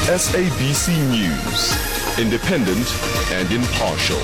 SABC News, independent and impartial.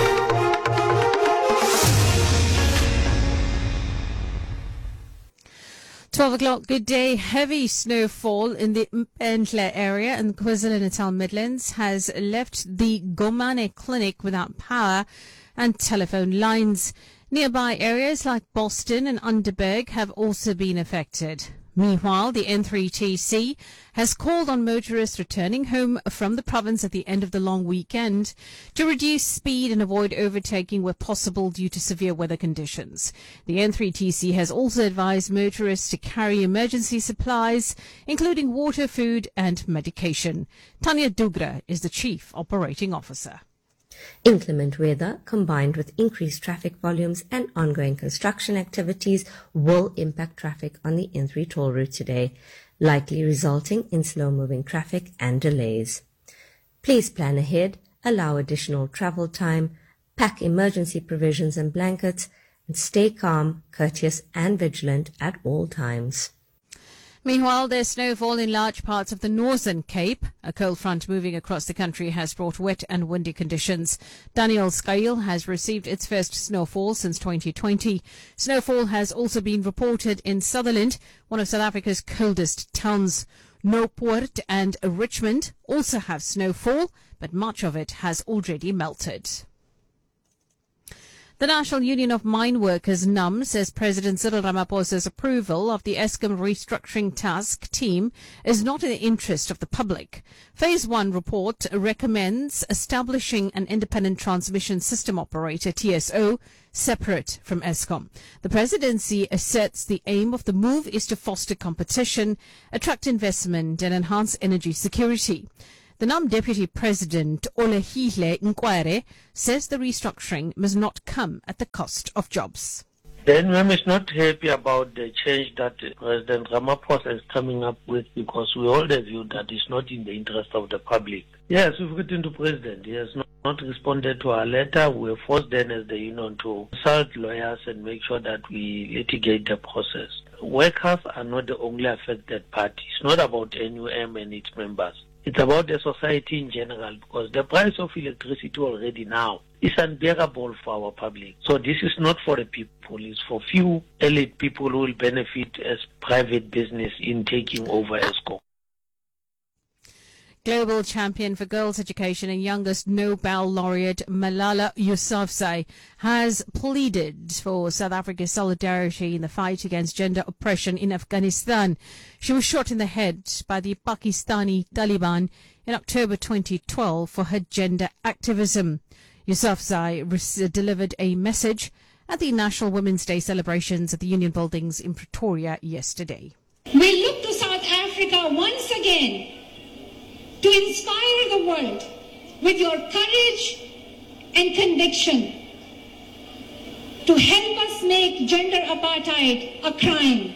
$12 good day. Heavy snowfall in the Mpenhle area in the KwaZulu-Natal Midlands has left the Gomane Clinic without power and telephone lines. Nearby areas like Boston and Underberg have also been affected. Meanwhile, the N3TC has called on motorists returning home from the province at the end of the long weekend to reduce speed and avoid overtaking where possible due to severe weather conditions. The N3TC has also advised motorists to carry emergency supplies, including water, food and medication. Tanya Dugra is the Chief Operating Officer. Inclement weather, combined with increased traffic volumes and ongoing construction activities, will impact traffic on the N3 toll route today, likely resulting in slow-moving traffic and delays. Please plan ahead, allow additional travel time, pack emergency provisions and blankets, and stay calm, courteous and vigilant at all times. Meanwhile, there's snowfall in large parts of the Northern Cape. A cold front moving across the country has brought wet and windy conditions. Danielskuil has received its first snowfall since 2020. Snowfall has also been reported in Sutherland, one of South Africa's coldest towns. Noport and Richmond also have snowfall, but much of it has already melted. The National Union of Mine Workers, NUM, says President Cyril Ramaphosa's approval of the Eskom restructuring task team is not in the interest of the public. Phase 1 report recommends establishing an independent transmission system operator, TSO, separate from Eskom. The presidency asserts the aim of the move is to foster competition, attract investment and enhance energy security. The NUM Deputy President Olehihle Nkware says the restructuring must not come at the cost of jobs. The NUM is not happy about the change that President Ramaphosa is coming up with because we all have viewed that it's not in the interest of the public. Yes, we've written to President. He has not responded to our letter. We are forced then as the union to consult lawyers and make sure that we litigate the process. Workers are not the only affected party. It's not about NUM and its members. It's about the society in general because the price of electricity already now is unbearable for our public. So this is not for the people, it's for few elite people who will benefit as private business in taking over Eskom. Global champion for girls' education and youngest Nobel laureate Malala Yousafzai has pleaded for South Africa's solidarity in the fight against gender oppression in Afghanistan. She was shot in the head by the Pakistani Taliban in October 2012 for her gender activism. Yousafzai delivered a message at the National Women's Day celebrations at the Union Buildings in Pretoria yesterday. We look to South Africa once again to inspire the world with your courage and conviction to help us make gender apartheid a crime,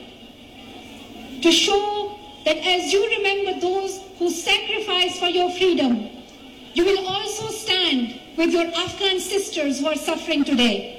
to show that as you remember those who sacrificed for your freedom, you will also stand with your Afghan sisters who are suffering today.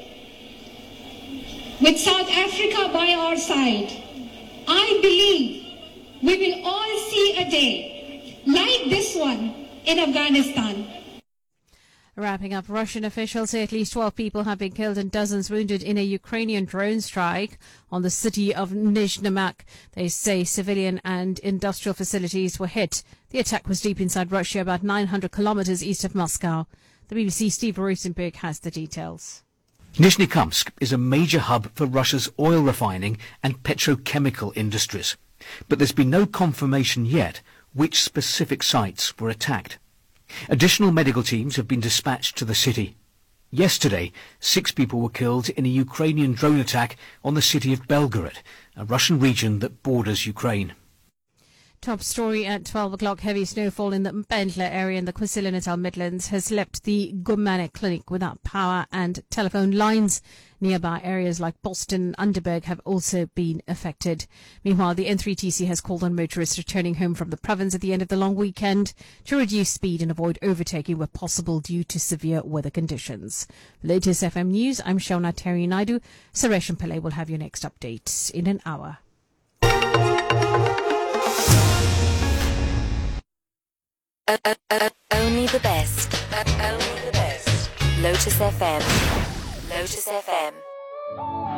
With South Africa by our side, I believe we will all see a day like this one in Afghanistan. Wrapping up, Russian officials say at least 12 people have been killed and dozens wounded in a Ukrainian drone strike on the city of Nizhnemak. They say civilian and industrial facilities were hit. The attack was deep inside Russia, about 900 kilometers east of Moscow. The BBC Steve Rosenberg has the details. Nizhnekamsk is a major hub for Russia's oil refining and petrochemical industries. But there's been no confirmation yet which specific sites were attacked. Additional medical teams have been dispatched to the city. Yesterday, 6 people were killed in a Ukrainian drone attack on the city of Belgorod, a Russian region that borders Ukraine. Top story at 12 o'clock. Heavy snowfall in the Mpenhle area in the KwaZulu-Natal Midlands has left the Gomane Clinic without power and telephone lines. Nearby areas like Boston and Underberg have also been affected. Meanwhile, the N3TC has called on motorists returning home from the province at the end of the long weekend to reduce speed and avoid overtaking where possible due to severe weather conditions. Latest FM News, I'm Shauna Terry Naidu. Suresh Pillai will have your next update in an hour. Only the best. Only the best. Lotus FM. Lotus FM.